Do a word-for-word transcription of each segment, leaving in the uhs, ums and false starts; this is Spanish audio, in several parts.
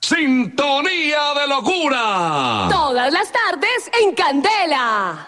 Sintonía de locura. Todas las tardes en Candela.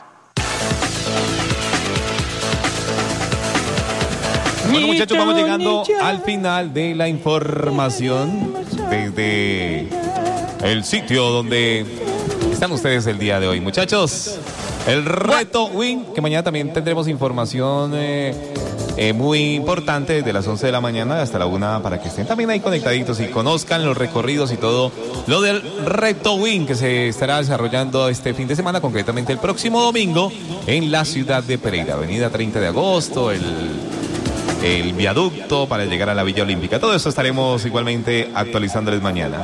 Bueno, muchachos, vamos llegando al final de la información desde el sitio donde están ustedes el día de hoy, muchachos. El reto Win, que mañana también tendremos información eh, eh, muy importante desde las once de la mañana hasta la una para que estén también ahí conectaditos y conozcan los recorridos y todo lo del reto Win que se estará desarrollando este fin de semana, concretamente el próximo domingo en la ciudad de Pereira, avenida treinta de agosto, el... el viaducto para llegar a la Villa Olímpica. Todo eso estaremos igualmente actualizándoles mañana.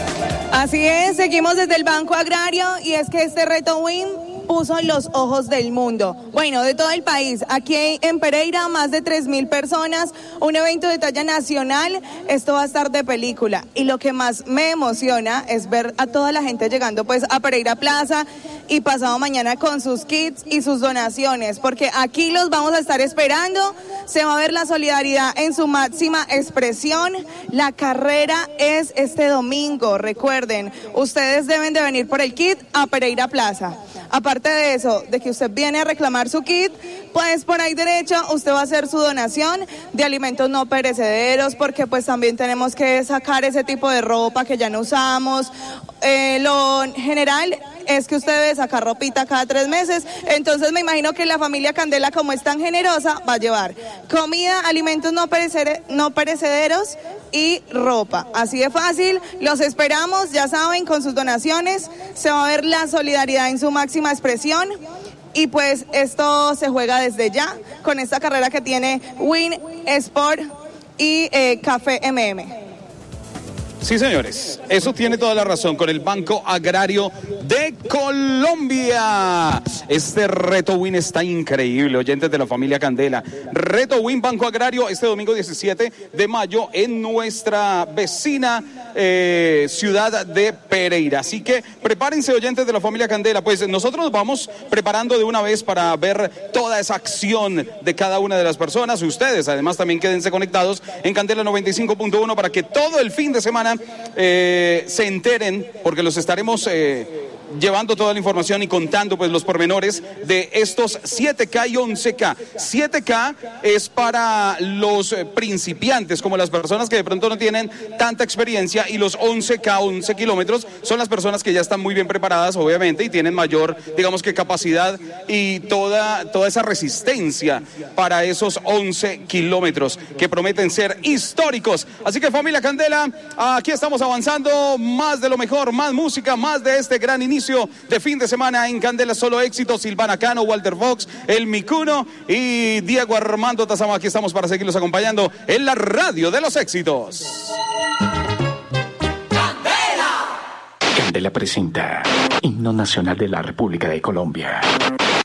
Así es, seguimos desde el Banco Agrario y es que este reto Win puso los ojos del mundo, bueno, de todo el país. Aquí en Pereira, más de tres mil personas, un evento de talla nacional. Esto va a estar de película. Y lo que más me emociona es ver a toda la gente llegando pues a Pereira Plaza y pasado mañana con sus kits y sus donaciones, porque aquí los vamos a estar esperando. Se va a ver la solidaridad en su máxima expresión. La carrera es este domingo, recuerden, ustedes deben de venir por el kit a Pereira Plaza. Aparte de eso, de que usted viene a reclamar su kit, pues por ahí derecho usted va a hacer su donación de alimentos no perecederos, porque pues también tenemos que sacar ese tipo de ropa que ya no usamos. Eh, lo general es que usted debe sacar ropita cada tres meses, entonces me imagino que la familia Candela, como es tan generosa, va a llevar comida, alimentos no, perecer, no perecederos y ropa. Así de fácil, los esperamos, ya saben, con sus donaciones se va a ver la solidaridad en su máxima expresión. Y pues esto se juega desde ya con esta carrera que tiene Win Sport y eh, Café M M. Sí, señores, eso tiene toda la razón, con el Banco Agrario de Colombia. Este reto Win está increíble, oyentes de la familia Candela. Reto Win Banco Agrario este domingo diecisiete de mayo en nuestra vecina eh, ciudad de Pereira. Así que prepárense, oyentes de la familia Candela, pues nosotros nos vamos preparando de una vez para ver toda esa acción de cada una de las personas. Ustedes además también quédense conectados en Candela noventa y cinco punto uno para que todo el fin de semana Eh, se enteren, porque los estaremos eh, llevando toda la información y contando pues los pormenores de estos siete K y once K. siete K es para los eh, principiantes, como las personas que de pronto no tienen tanta experiencia, y los once K, once kilómetros, son las personas que ya están muy bien preparadas, obviamente, y tienen mayor, digamos que capacidad y toda, toda esa resistencia para esos once kilómetros que prometen ser históricos. Así que familia Candela, aquí estamos avanzando, más de lo mejor, más música, más de este gran inicio de fin de semana en Candela. Solo éxitos, Silvana Cano, Walter Fox, El Micuno y Diego Armando Tazama. Aquí estamos para seguirlos acompañando en la radio de los éxitos. Candela presenta Himno Nacional de la República de Colombia.